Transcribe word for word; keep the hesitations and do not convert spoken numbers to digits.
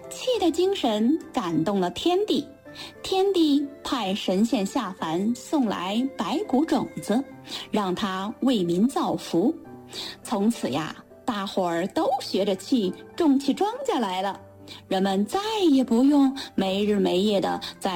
气的精神感动了天帝，天帝派神仙下凡送来白谷种子，让他为民造福。从此呀，大伙儿都学着气种起庄稼来了，人们再也不用没日没夜的在